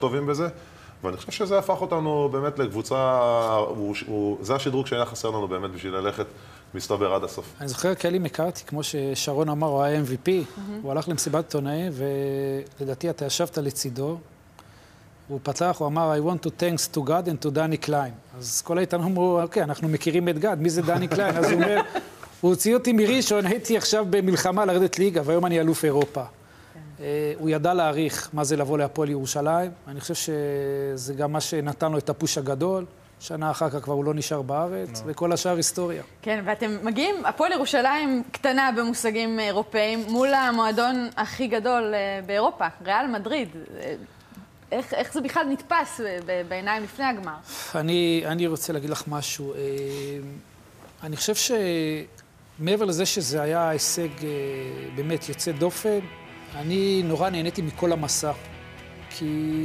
טובים בזה, ואני חושב שזה הפך אותנו באמת לקבוצה, זה השדרוג שהיה חסר לנו באמת בשביל ללכת מסתבר עד הסוף. אני זוכר קלי מקארתי, כמו ששרון אמר, הוא היה MVP, הוא הלך למסיבת עיתונאים, ולדעתי אתה ישבת לצידו, הוא פתח, הוא אמר, I want to thanks to God and to דני קליין. אז כל העיתונאים אמרו, אוקיי, אנחנו מכירים את גד, מי זה דני קליין? אז הוא אומר, הוא הוציא אותי מראשון, הייתי עכשיו במלחמה לרדת ליגה, והיום אני אלוף אירופה. הוא ידע להעריך מה זה לבוא להפועל ירושלים. אני חושב שזה גם מה שנתן לו את הפוש הגדול. שנה אחר כך כבר הוא לא נשאר בארץ, וכל השאר היסטוריה. כן, ואתם מגיעים, הפועל ירושלים קטנה במושגים אירופאים, מול המועדון הכי גדול באירופה, ריאל מדריד. איך זה בכלל נתפס בעיניים לפני הגמר? אני רוצה להגיד לך משהו. אני חושב שמעבר לזה שזה היה הישג באמת יוצא דופן, אני נורא נהניתי מכל המסע, כי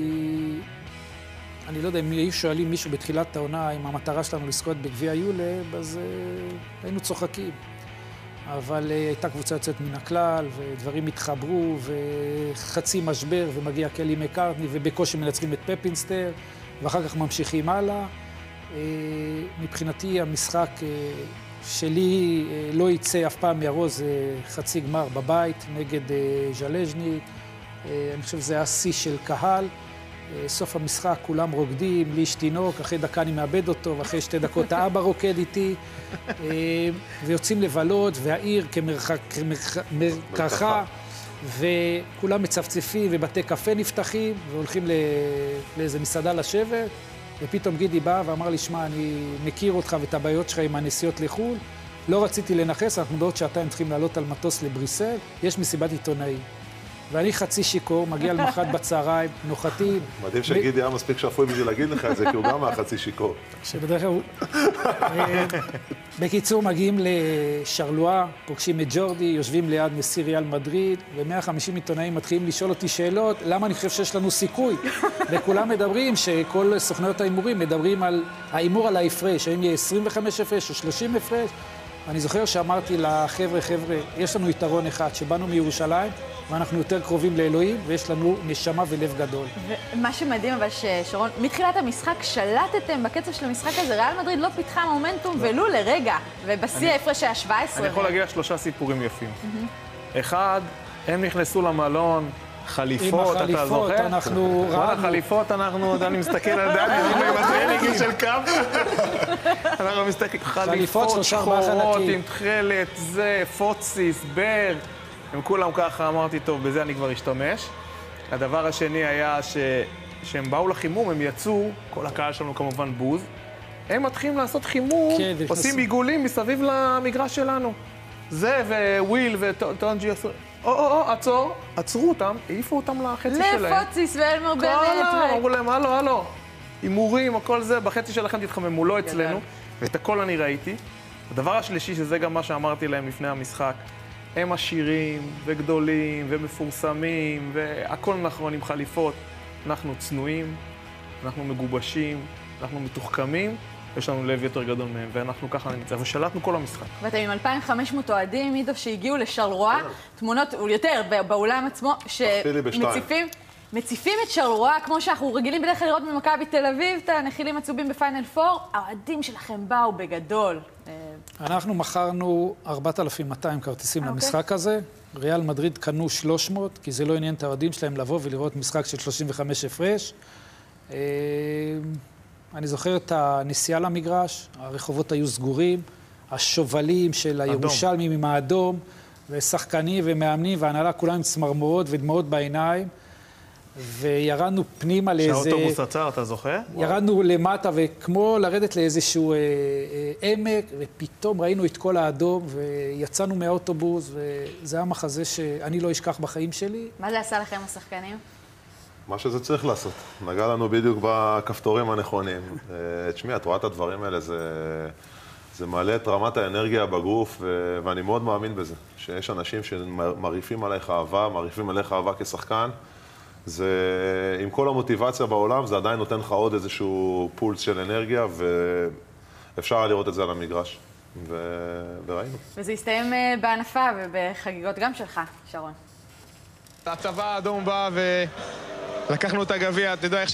אני לא יודע, אם היו שואלים מישהו בתחילת העונה אם המטרה שלנו לזכות בגביע יולב, אז היינו צוחקים. אבל הייתה קבוצה יוצאת מן הכלל, ודברים התחברו, וחצי משבר, ומגיע קלי מקארטני, ובקושי מנצחים את פפינסטר, ואחר כך ממשיכים הלאה. מבחינתי המשחק שלי לא יצא אף פעם מהראש, זה חצי גמר בבית נגד ז'לז'ניק. אני חושב שזה היה שיא של קהל. סוף המשחק כולם רוקדים, לי יש תינוק, אחרי דקה אני מאבד אותו, ואחרי 2 דקות האבא רוקד איתי, ויוצאים לבלות, והעיר כמרקחה, וכולם מצפצפים, ובתי קפה נפתחים, והולכים לאיזה מסעדה לשבת, ופתאום גידי בא ואמר לי, שמע, אני מכיר אותך ואת הבעיות שלך עם הנסיעות לחו"ל, לא רציתי לנחס, אנחנו בעוד שעתיים צריכים לעלות על מטוס לבריסל, יש מסיבת עיתונאי. ואני חצי שיקור, מגיע למחרת בצהריים, נוחתים. מדהים שגידי היה מספיק שפוי בשביל להגיד לך את זה, כי הוא גם היה חצי שיקור. שבדרך כלל הוא... בקיצור, מגיעים לשרלואה, פוגשים את ג'ורדי, יושבים ליד נשיא ריאל מדריד, ו150 עיתונאים מתחילים לשאול אותי שאלות, למה אני חושב שיש לנו סיכוי? וכולם מדברים, שכל סוכנויות ההימורים מדברים על ההימור על ההפרש, האם יהיה 25 הפרש או 30 הפרש. אני זוכר שאמרתי לחבר'ה, יש לנו יתרון אחד, שבאנו מירושלים, ואנחנו יותר קרובים לאלוהים, ויש לנו נשמה ולב גדול. ומה שמדהים אבל ששרון, מתחילת המשחק שלטתם בקצב של המשחק הזה, ריאל מדריד לא פיתחה מומנטום ולו לרגע, ובשיא ההפרש היה 17. אני יכול להגיד לך 3 סיפורים יפים. אחד, הם נכנסו למלון, חליפות, אתה זוכר? עם החליפות, אנחנו רענו. החליפות, אני מסתכל על דני, אני עם הטרנינגים של קאפ. אנחנו מסתכלים, חליפות שחורות עם תכלת, זה, פוציס, ברג. הם כולם ככה, אמרתי, טוב, בזה אני כבר אשתמש. הדבר השני היה שהם באו לחימום, הם יצאו, כל הקהל שלנו כמובן בוז, הם מתחילים לעשות חימום, עושים עיגולים מסביב למגרש שלנו. זה וויל וטונג'י עשו, עצרו אותם, העיפו אותם לחצי שלהם. לפוציס ואלמר באמת. אמרו להם, הלו, הימורים, הכל זה, בחצי שלכם תתחממו, לא אצלנו. ואת הכל אני ראיתי. הדבר השלישי, שזה גם מה שאמרתי להם לפני המשחק, הם עשירים וגדולים ומפורסמים והכל נכון עם חליפות. אנחנו צנועים, אנחנו מגובשים, אנחנו מתוחכמים, יש לנו לב יותר גדול מהם, ואנחנו ככה נמצא, ושלטנו כל המשחק. ואתם עם 2,500 אוהדים, עידו, שהגיעו לשרלואה, תמונות, יותר, באולם עצמו, מציפים את שרלואה, כמו שאנחנו רגילים בדרך כלל לראות ממכבי תל אביב, את הנחילים הצהובים בפיינל 4, האוהדים שלכם באו בגדול. אנחנו מכרנו 4,200 כרטיסים למשחק הזה, ריאל מדריד קנו 300, כי זה לא עניין את האוהדים שלהם לבוא ולראות משחק של 35 הפרש. אני זוכר את הנסיעה למגרש, הרחובות היו סגורים, השובלים של הירושלמים עם האדום, ושחקנים ומאמנים, והנהלה כולם עם צמרמורות ודמעות בעיניים, וירדנו פנימה לאיזה... שהאוטובוס עצר, אתה זוכר? ירדנו למטה, וכמו לרדת לאיזשהו עמק, ופתאום ראינו את כל האדום, ויצאנו מהאוטובוס, וזה היה מחזה שאני לא אשכח בחיים שלי. מה זה עשה לכם השחקנים? מה שזה צריך לעשות. נגע לנו בדיוק בכפתורים הנכונים. תשמעי, את רואה את הדברים האלה, זה מעלה את רמת האנרגיה בגוף, ואני מאוד מאמין בזה. שיש אנשים שמרעיפים עליך אהבה כשחקן, זה, עם כל המוטיבציה בעולם, זה עדיין נותן לך עוד איזשהו פולס של אנרגיה, ואפשר לראות את זה על המגרש, וראינו. וזה הסתיים בענפה ובחגיגות גם שלך, שרון. הצבא האדום בא ולקחנו את הגביע, אתה יודע איך